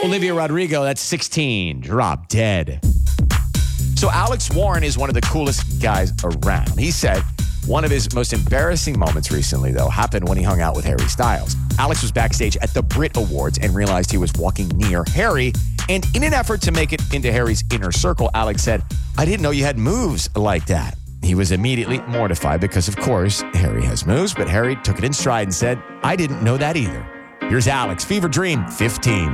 Olivia Rodrigo, that's 16. Drop dead. So Alex Warren is one of the coolest guys around. He said one of his most embarrassing moments recently, though, happened when he hung out with Harry Styles. Alex was backstage at the Brit Awards and realized he was walking near Harry. And in an effort to make it into Harry's inner circle, Alex said, "I didn't know you had moves like that." He was immediately mortified because, of course, Harry has moves, but Harry took it in stride and said, "I didn't know that either." Here's Alex, Fever Dream 15.